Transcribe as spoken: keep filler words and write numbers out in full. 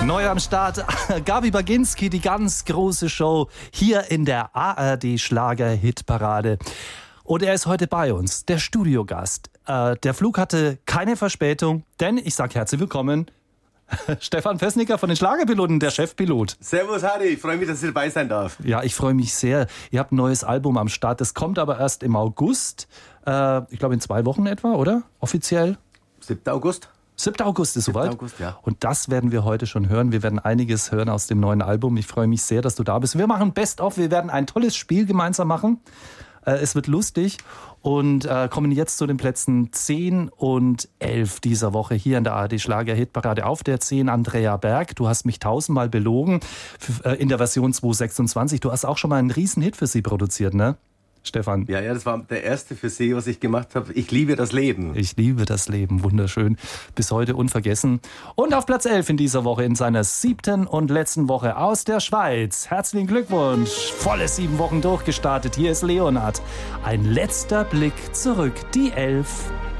Neu am Start, Gabi Baginski, die ganz große Show hier in der A R D-Schlager-Hitparade. Und er ist heute bei uns, der Studiogast. Äh, der Flug hatte keine Verspätung, denn ich sage herzlich willkommen, Stefan Pesnicker von den Schlagerpiloten, der Chefpilot. Servus Hardy, ich freue mich, dass ich dabei sein darf. Ja, ich freue mich sehr. Ihr habt ein neues Album am Start, das kommt aber erst im August. Äh, ich glaube in zwei Wochen etwa, oder? Offiziell? siebter August. siebter August ist soweit. siebter August, ja. Und das werden wir heute schon hören. Wir werden einiges hören aus dem neuen Album. Ich freue mich sehr, dass du da bist. Wir machen Best-of. Wir werden ein tolles Spiel gemeinsam machen. Äh, es wird lustig. Und äh, kommen jetzt zu den Plätzen zehn und elf dieser Woche hier in der A R D-Schlager-Hitparade. Auf der zehn Andrea Berg. Du hast mich tausendmal belogen für, äh, in der Version zweihundertsechsundzwanzig. Du hast auch schon mal einen Riesenhit für sie produziert, ne? Stefan. Ja, ja, das war der erste für Sie, was ich gemacht habe. Ich liebe das Leben. Ich liebe das Leben, wunderschön. Bis heute unvergessen. Und auf Platz elf in dieser Woche, in seiner siebten und letzten Woche aus der Schweiz. Herzlichen Glückwunsch. Volle sieben Wochen durchgestartet. Hier ist Leonard. Ein letzter Blick zurück. Die Elf.